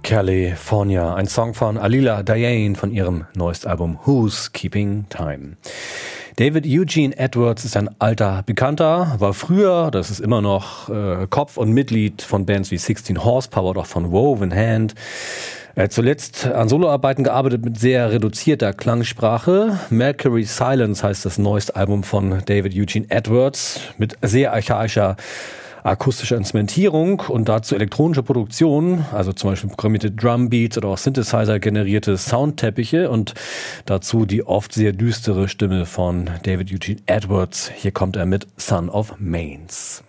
California, ein Song von Alila Diane von ihrem neuesten Album Who's Keeping Time. David Eugene Edwards ist ein alter Bekannter, war früher, das ist immer noch, Kopf und Mitglied von Bands wie 16 Horsepower, doch von Woven Hand. Er hat zuletzt an Soloarbeiten gearbeitet mit sehr reduzierter Klangsprache. Mercury Silence heißt das neueste Album von David Eugene Edwards mit sehr archaischer akustische Instrumentierung und dazu elektronische Produktion, also zum Beispiel programmierte Drumbeats oder auch Synthesizer-generierte Soundteppiche und dazu die oft sehr düstere Stimme von David Eugene Edwards. Hier kommt er mit Son of Mains.